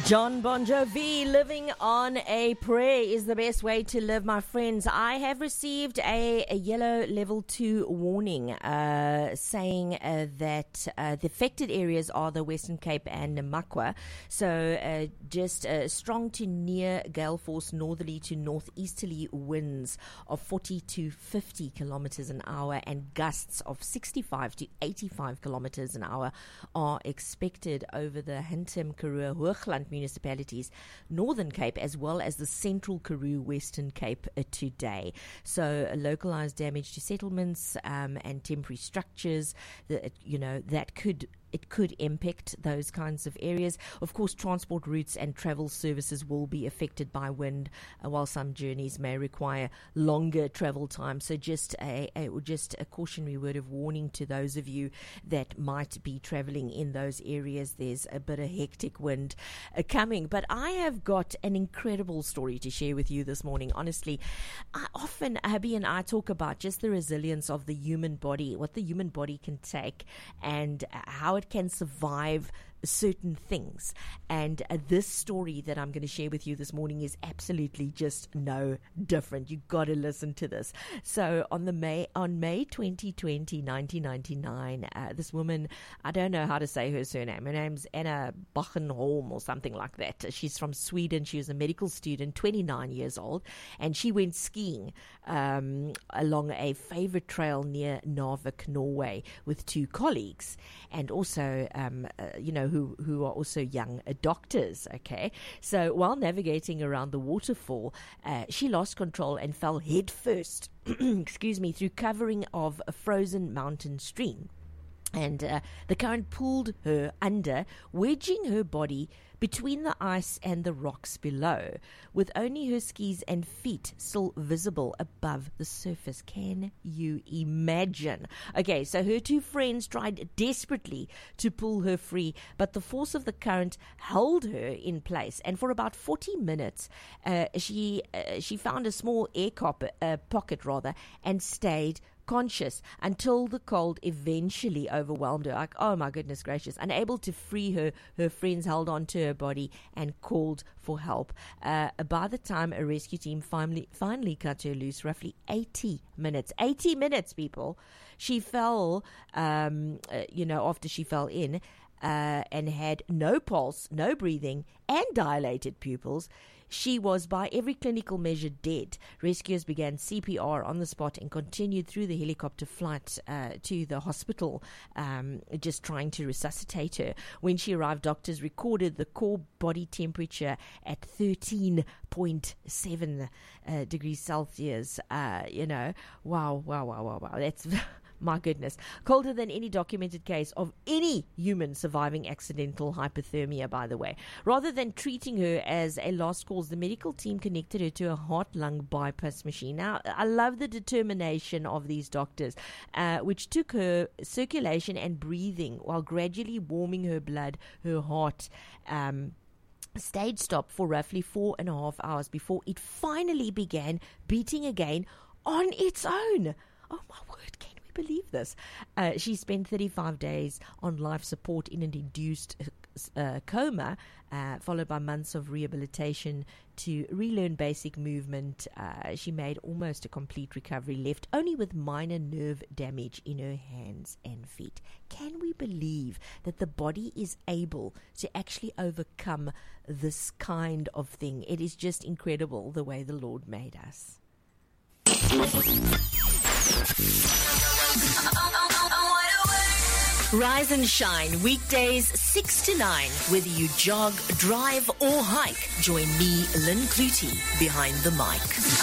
John Bon Jovi, living on a prayer is the best way to live, my friends. I have received a yellow level 2 warning saying that the affected areas are the Western Cape and Namakwa. So just strong to near gale force northerly to northeasterly winds of 40 to 50 kilometers an hour and gusts of 65 to 85 kilometers an hour are expected over the Hintem, Karoo, Hoogland municipalities, Northern Cape, as well as the Central Karoo, Western Cape today. So localized damage to settlements and temporary structures, that could impact those kinds of areas. Of course, transport routes and travel services will be affected by wind, while some journeys may require longer travel time. So just a cautionary word of warning to those of you that might be traveling in those areas. There's a bit of hectic wind coming. But I have got an incredible story to share with you this morning. Honestly, Abby and I talk about just the resilience of the human body, what the human body can take, and how it can survive certain things. And this story that I'm going to share with you this morning is absolutely just no different. You got to listen to this. So on May 2020, 1999, this woman, I don't know how to say her surname. Her name's Anna Bachenholm or something like that. She's from Sweden. She was a medical student, 29 years old, and she went skiing along a favorite trail near Narvik, Norway, with two colleagues, and also, who are also young doctors, okay? So while navigating around the waterfall, she lost control and fell headfirst, through covering of a frozen mountain stream. And the current pulled her under, wedging her body between the ice and the rocks below, with only her skis and feet still visible above the surface. Can you imagine? Okay, so her two friends tried desperately to pull her free, but the force of the current held her in place. And for about 40 minutes, she found a small air pocket, and stayed conscious until the cold eventually overwhelmed her. Like, oh my goodness gracious. Unable to free her, her friends held on to her body and called for help. By the time a rescue team finally cut her loose, roughly 80 minutes, people, she fell, after she fell in, and had no pulse, no breathing, and dilated pupils. She was by every clinical measure dead. Rescuers began CPR on the spot and continued through the helicopter flight to the hospital, just trying to resuscitate her. When she arrived, doctors recorded the core body temperature at 13.7 degrees Celsius. Wow. That's... My goodness. Colder than any documented case of any human surviving accidental hypothermia, by the way. Rather than treating her as a lost cause, the medical team connected her to a heart-lung bypass machine. Now, I love the determination of these doctors, which took her circulation and breathing while gradually warming her blood, her heart, stayed stopped for roughly 4.5 hours before it finally began beating again on its own. Oh, my word, can we believe this? She spent 35 days on life support in an induced coma, followed by months of rehabilitation to relearn basic movement. She made almost a complete recovery, left only with minor nerve damage in her hands and feet. Can we believe that the body is able to actually overcome this kind of thing? It is just incredible the way the Lord made us. Rise and shine weekdays 6 to 9. Whether you jog, drive or hike, join me, Lynn Clutie, behind the mic.